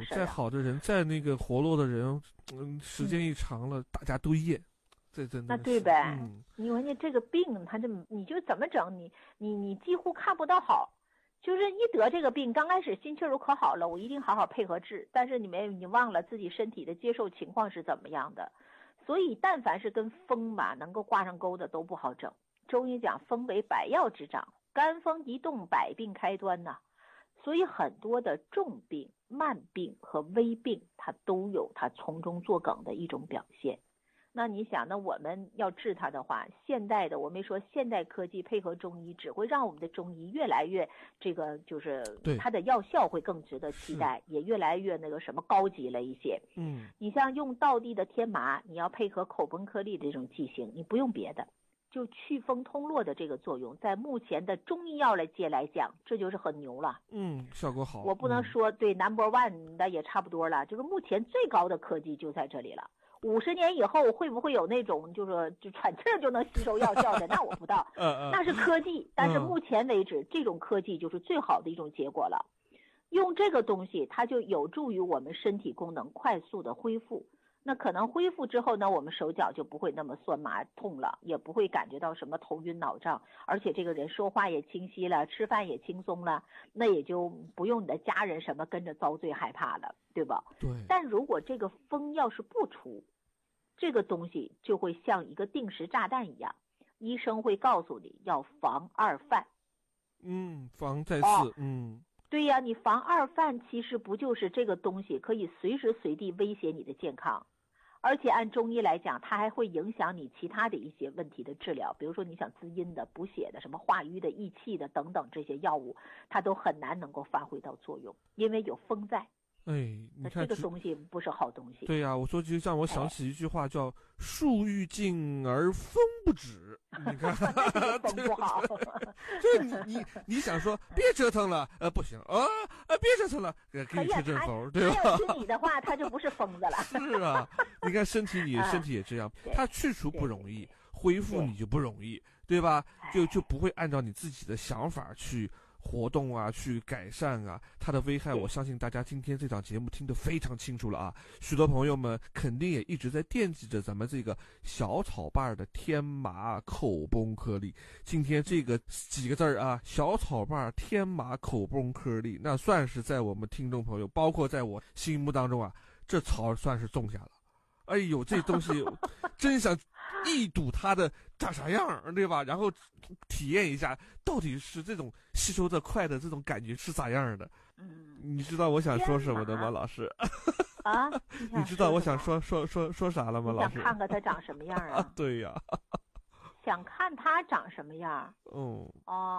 再好的人，再那个活络的人，时间一长了，大家都厌。这真的那对呗，你说你这个病，你就怎么整？你几乎看不到好，就是一得这个病，刚开始心气儿可好了，我一定好好配合治，但是你忘了自己身体的接受情况是怎么样的，所以但凡是跟风吧能够挂上钩的都不好整。中医讲风为百药之长，肝风一动百病开端呐，所以很多的重病、慢病和危病，它都有它从中作梗的一种表现。那你想，那我们要治它的话，现代的我没说现代科技配合中医，只会让我们的中医越来越这个，就是它的药效会更值得期待，也越来越那个什么高级了一些。你像用道地的天麻，你要配合口崩颗粒的这种剂型，你不用别的，就祛风通络的这个作用，在目前的中医药界来讲，这就是很牛了。 效果好。 我不能说对 No.1 的也差不多了，就是目前最高的科技就在这里了。50年以后会不会有那种就喘气儿就能吸收药效的？那我不知道，那是科技。但是目前为止，这种科技就是最好的一种结果了。用这个东西，它就有助于我们身体功能快速的恢复。那可能恢复之后呢，我们手脚就不会那么酸麻痛了，也不会感觉到什么头晕脑胀，而且这个人说话也清晰了，吃饭也轻松了，那也就不用你的家人什么跟着遭罪害怕了，对吧？ 对。 但如果这个风要是不出，这个东西就会像一个定时炸弹一样，医生会告诉你要防二犯。 防再次。 对呀，你防二犯其实不就是这个东西可以随时随地威胁你的健康，而且按中医来讲，它还会影响你其他的一些问题的治疗，比如说你想滋阴的、补血的、什么化瘀的、益气的等等这些药物，它都很难能够发挥到作用，因为有风在。 你看这个东西不是好东西。 对呀，我说就让我想起一句话叫“树欲静而风不止”。你看， 风不好。 就你想说别折腾了，不行别折腾了，给你吹阵风，对吧？ 他要听你的话，他就不是疯子了。 是啊，你看身体也这样，它去除不容易，恢复你就不容易，对吧？就不会按照你自己的想法去活动啊，去改善啊，它的危害我相信大家今天这档节目听得非常清楚了啊。许多朋友们肯定也一直在惦记着咱们这个小草瓣的天麻口崩颗粒。今天这个几个字啊，小草瓣天麻口崩颗粒，那算是在我们听众朋友，包括在我心目当中啊，这草算是种下了。哎呦，这东西真想一睹它的长啥样，对吧？然后体验一下到底是这种吸收的快的这种感觉是咋样的。你知道我想说什么的吗，老师？ 啊？ 你知道我想说啥了吗，老师？ 想看看它长什么样啊？ 对呀。 想看它长什么样？我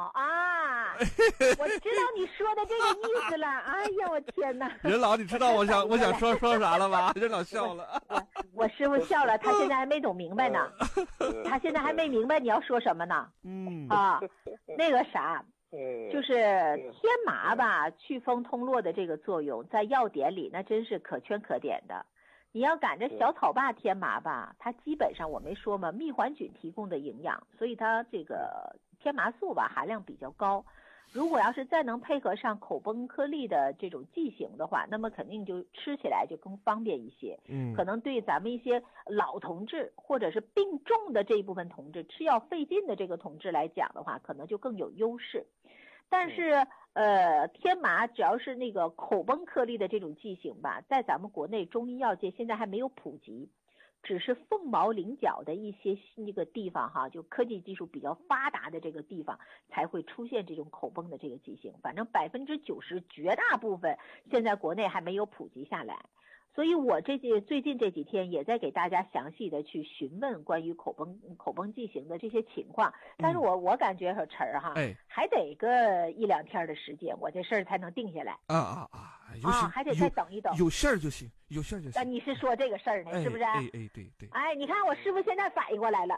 知道你说的这个意思了。哎呀，我天哪！ 任老，你知道我想说啥了吧？任老笑了。 我师傅笑了，他现在还没懂明白呢。他现在还没明白你要说什么呢。那个啥，就是天麻吧，祛风通络的这个作用，在药典里那真是可圈可点的。你要赶着小草坝天麻吧，它基本上我没说嘛，蜜环菌提供的营养，所以它这个天麻素吧含量比较高。如果要是再能配合上口崩颗粒的这种剂型的话，那么肯定就吃起来就更方便一些。可能对咱们一些老同志或者是病重的这一部分同志，吃药费劲的这个同志来讲的话，可能就更有优势。但是天麻只要是那个口崩颗粒的这种剂型吧，在咱们国内中医药界现在还没有普及，只是凤毛麟角的一些那个地方哈，就科技技术比较发达的这个地方才会出现这种口崩的这个剂型，反正90%绝大部分现在国内还没有普及下来。所以我最近这几天也在给大家详细的去询问关于口崩剂型的这些情况，但是我感觉说陈儿哈，还得个1-2天的时间，我这事儿才能定下来还得再等一等， 有信儿就行，有信儿就行。 你是说这个事儿呢，是不是？ 对。 你看我师傅现在反应过来了。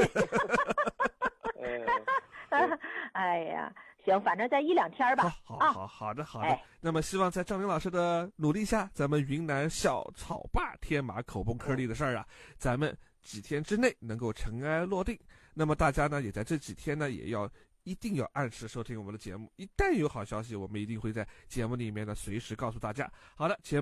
哎呀，行，反正在1-2天吧。 好的。那么希望在张明老师的努力下，咱们云南小草坝天麻口崩颗粒的事儿啊，咱们几天之内能够尘埃落定。那么大家呢，也在这几天呢，一定要按时收听我们的节目。一旦有好消息，我们一定会在节目里面呢随时告诉大家。好的，节目